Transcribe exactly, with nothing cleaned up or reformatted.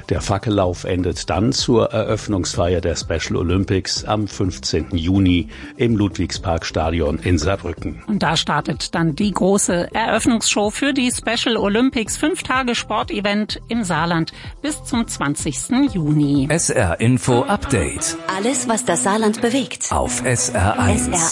Der Fackellauf endet dann zur Eröffnungsfeier der Special Olympics am fünfzehnten Juni im Ludwigsparkstadion in Saarbrücken. Und da startet dann die große Eröffnungsshow für die Special Olympics, fünf Tage Sportevent im Saarland bis zum zwanzigsten Juni. S R Info Update. Alles, was das Saarland bewegt. Auf S R eins.